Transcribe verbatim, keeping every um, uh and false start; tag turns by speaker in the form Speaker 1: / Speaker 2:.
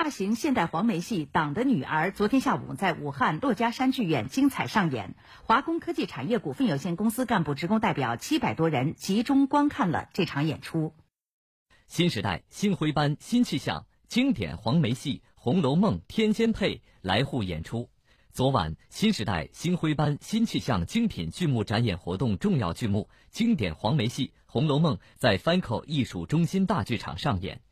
Speaker 1: 大型现代黄梅戏《党的女儿》昨天下午在武汉珞珈山剧院精彩上演，华工科技产业股份有限公司干部职工代表七百多人集中观看了这场演出。
Speaker 2: 新时代新徽班新气象，经典黄梅戏《红楼梦》天仙配来沪演出。昨晚，新时代新徽班新气象精品剧目展演活动重要剧目经典黄梅戏《红楼梦》在 F A N C O 艺术中心大剧场上演。